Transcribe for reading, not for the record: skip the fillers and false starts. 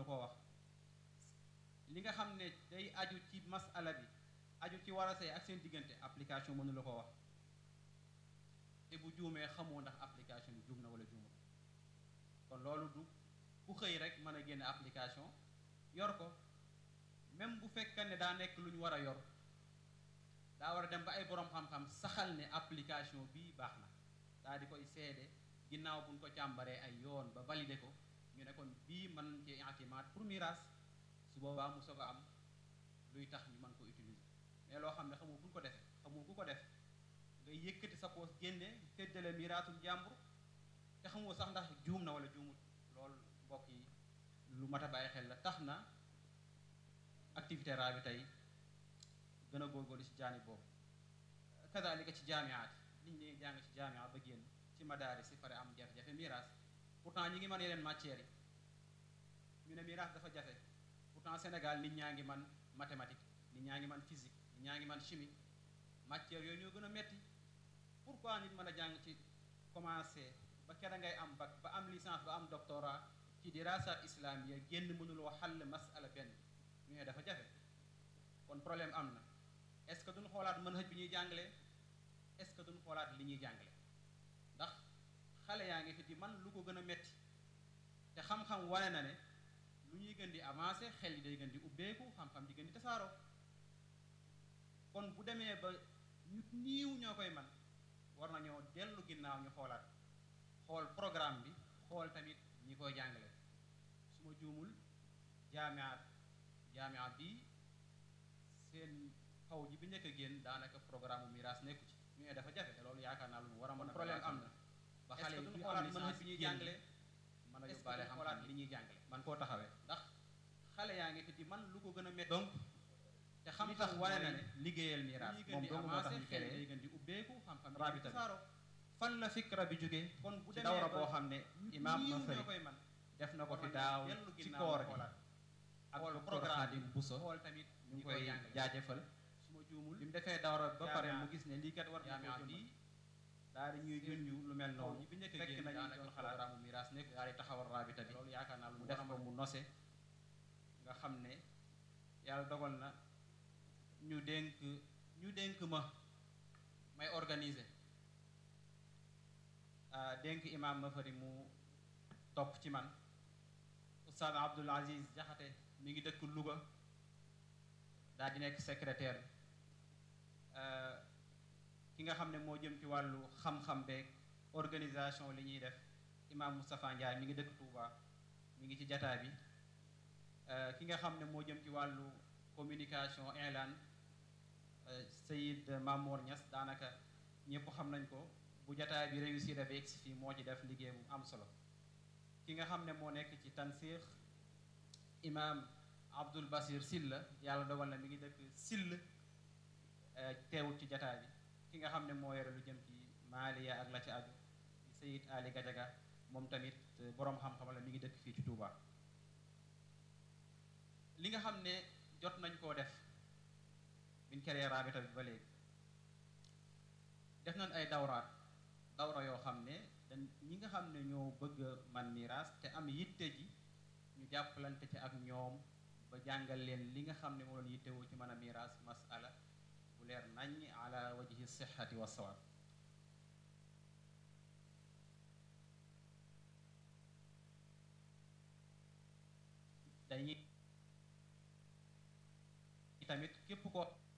mënu ko wax li nga xam ne day aju ci masala bi aju ci warasee ak seen diggante application mënu la ko wax te bu juumee xamoo ndax application bi juum na wala juumul kon loolu du ku xëy rek mën a génne application yor ko même bu fekkee ne daa nekk lu ñu war a yor daa war a dem ba ay borom xam-xam saxal ne application bii baax na daa di koy seede ginnaaw buñ ko càmbaree ay yoon ba validé ko ñu ne kon bii mën nañ cee itimaat pour miraas su boobaa mu soog a am luy tax ñu mën ko utiliser mais loo xam ne xamoo fu ñu ko defee xamoo ku ko def ngay yëkkati sa poos génne séddale miraasul jàmbur te xamoo sax ndax juum na wala juumut loolu mbokk yi lu mat a bàyyi xel la tax na activité raa bi tey gën a góorgóorlu ci jaani boobu kadalika ci jaamiaat nit ñi jàng ci jaamiaat ba génn ci madaari si pare am jafe-jafe miraas pourtant ñi ngi mën yeneen matières yi ñu ne miraas dafa jafe pourtant Sénégal nit ñaa ngi man mathématique nit ñaa ngi man physique nit ñaa ngi man chimie matières yooyu ñoo gën a metti pourquoi nit mën a jàng ci commencé ba kera ngay am bac ba am licence ba am doctorat ci dirasat islamiyya génn mënuloo xàll masala benn ñu ne dafa jafe kon problème am na est-ce que duñ xoolaat manhaj bi ñuy jàngale est-ce que duñ xoolaat li ñuy jàngale ndax xale yaa ngi fi di man lu ko gën a metti te xam-xam wane na ne lu ñuy gën di avancé xel yi day gën di ubbeeku xam-xam di gën di tasaaroo kon bu demee ba ñu niiw ñoo koy man war nañoo dellu ginnaaw ñu xoolaat xool programme bi xool tamit ñi koy jàngale su ma juumul jaamia bi seen xaw ji bi nekk a génn daanaka programme miraas nekku ci ñu ne dafa jafe te loolu yaakaar naa lu mu war a mën a problème am na ba xale yi ñu am licence bi ñuy jàngale mën a yóbbaale xam-xam li ñuy jàngale man koo taxawee ndax xale yaa ngi fi di man lu ko gën a métti donc te xam-xam wane na ne liggéeyal miraas moom dong moo tax ñu xel day gën di ubbeeku xam-xam rabita bi fan la fikra bi jógee kon bu demee dawra boo xam ne imaam Mafari koy man def na ko fi daaw ci koor gi ak programme di buso xool tamit ñu ngi koy jaajëfal su ma juumul bi mu defee dawra ba pare mu gis ne lii kat war na ko bi daal di ñuy junju lu mel noonu fekk nañu doon xalaat programme miraas nekk daal di taxawal rabita bi loolu yaakaar naa mu def ko mu nose nga xam ne yàlla dogal na ñu dénk ma may organiser dénk imam Mafari mu topp ci man Oustaz Abdoul Aziz Jaxate mi ngi dëkk Louga daal di nekk secrétaire ki nga xam ne moo jëm ci wàllu xam-xam beeg organisation li ñuy def imam Moustapha Ndiaye mi ngi dëkk Touba mi ngi ci jataa bi ki nga xam ne moo jëm ci wàllu communication inlan Sayid Mamour Niass daanaka ñëpp xam nañ ko bu jataa bi réussir a beeg si fii moo ci def liggéey bu am solo ki nga xam ne moo nekk ci tansiix imam Abdul Basir Silla yàlla dogal na mi ngi dëkk Sill teewut ci jataa bi ki nga xam ne moo yore lu jëm ci maaliya ak la ci aju Sayid Ali Gajaga moom tamit boroom xam-xam la mi ngi dëkk fii ci Touba li nga xam ne jot nañ koo def biñ créé rabita bi ba léegi def nañ ay dawra yoo xam ne ñi nga xam ne ñoo bëgg man miraas te am yitte ji ñu jàppalante ci ak ñoom ba jàngal leen li nga xam ne moo doon yittewoo ci mën a miraas masala bu leer nañ ala wajhi sihhati wa sawab dañuy tamit képp ko